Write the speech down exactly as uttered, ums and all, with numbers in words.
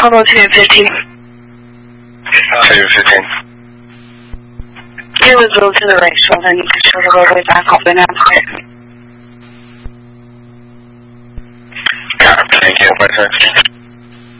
total two fifty. two fifteen. It was a little to the right shoulder, and you can shoulder all the way back, open up quick. Got it. Thank you.